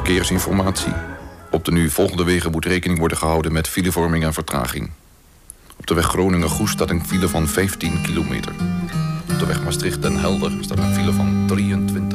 Verkeersinformatie. Op de nu volgende wegen moet rekening worden gehouden met filevorming en vertraging. Op de weg Groningen-Goes staat een file van 15 kilometer. Op de weg Maastricht-Den Helder staat een file van 23